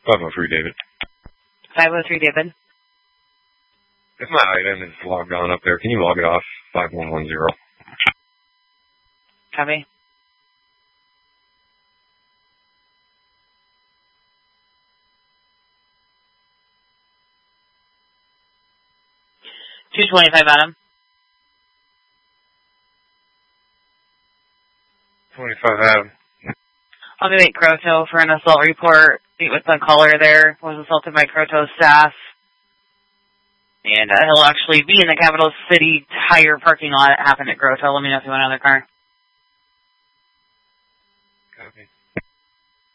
503 David. 503 David. If my item is logged on up there, can you log it off? 5110. Copy. $225 Adam. 25 Adam. I'll be waiting Croto for an assault report. Meet with the caller there. Was assaulted by Croto staff. And he'll actually be in the Capital City Tire parking lot. It happened at Croto. Let me know if you want another car.